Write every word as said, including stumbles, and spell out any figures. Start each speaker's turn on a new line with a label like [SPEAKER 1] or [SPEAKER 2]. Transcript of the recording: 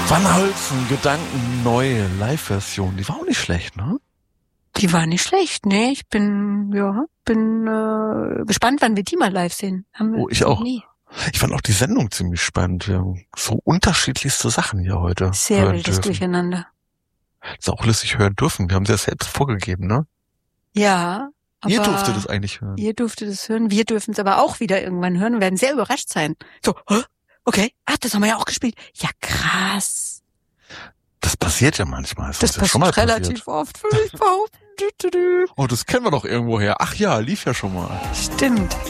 [SPEAKER 1] Van Holzen, Gedanken, neue Live-Version. Die war auch nicht schlecht, ne?
[SPEAKER 2] Die war nicht schlecht, ne? Ich bin, ja, bin äh, gespannt, wann wir die mal live sehen. Haben wir
[SPEAKER 1] Oh, ich auch.
[SPEAKER 2] Nie.
[SPEAKER 1] Ich fand auch die Sendung ziemlich spannend. Wir haben so unterschiedlichste Sachen hier heute.
[SPEAKER 2] Sehr wildes Durcheinander.
[SPEAKER 1] Das auch lustig hören dürfen. Wir haben sie ja selbst vorgegeben, ne?
[SPEAKER 2] Ja. Aber
[SPEAKER 1] ihr durftet es eigentlich hören.
[SPEAKER 2] Ihr durftet es hören. Wir dürfen es aber auch wieder irgendwann hören und werden sehr überrascht sein. So, hä? Okay. Ach, das haben wir ja auch gespielt. Ja, krass.
[SPEAKER 1] Das passiert ja manchmal. Das,
[SPEAKER 2] das
[SPEAKER 1] ist ja
[SPEAKER 2] passiert
[SPEAKER 1] schon mal
[SPEAKER 2] relativ
[SPEAKER 1] passiert.
[SPEAKER 2] oft, würde ich behaupten.
[SPEAKER 1] Oh, das kennen wir doch irgendwoher. Ach ja, lief ja schon mal.
[SPEAKER 2] Stimmt.